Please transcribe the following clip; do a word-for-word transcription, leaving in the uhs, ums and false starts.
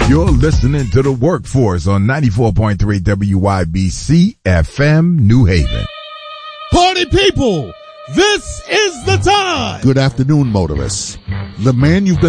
You're listening to The Workforce on ninety-four point three W Y B C F M, New Haven. Party people, this is the time. Good afternoon, motorists. The man you've been